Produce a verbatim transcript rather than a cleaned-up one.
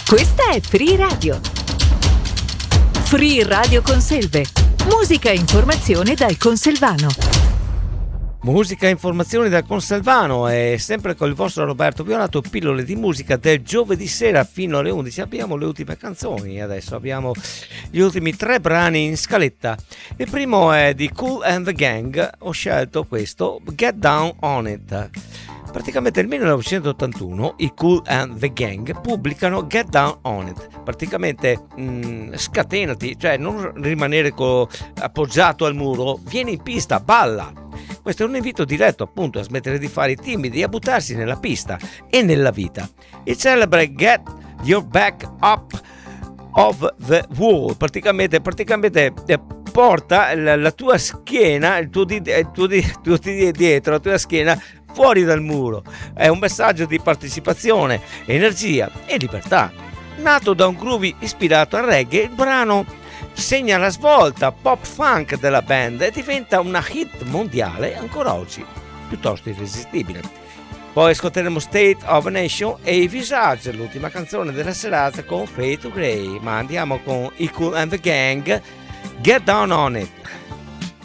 Questa è Free Radio. Free Radio Conselve. Musica e informazione dal Conselvano. Musica e informazioni dal Conselvano, e sempre con il vostro Roberto Violato, pillole di musica del giovedì sera fino alle undici. Abbiamo le ultime canzoni, adesso abbiamo gli ultimi tre brani in scaletta. Il primo è di Kool and the Gang, ho scelto questo, Get Down on It. Praticamente nel millenovecentottantuno i Kool and the Gang pubblicano Get Down on It. Praticamente mh, scatenati, cioè non rimanere co- appoggiato al muro, vieni in pista, balla. Questo è un invito diretto appunto a smettere di fare i timidi e a buttarsi nella pista e nella vita. Il celebre Get Your Back Up of the Wall praticamente, praticamente eh, porta la, la tua schiena, il tuo di, il tuo di, il tuo di dietro, la tua schiena fuori dal muro. È un messaggio di partecipazione, energia e libertà. Nato da un groove ispirato al reggae, il brano segna la svolta pop funk della band e diventa una hit mondiale ancora oggi, piuttosto irresistibile. Poi ascolteremo State of a Nation e i Visage, l'ultima canzone della serata con Fade to Grey, ma andiamo con i Kool and the Gang, Get Down on It.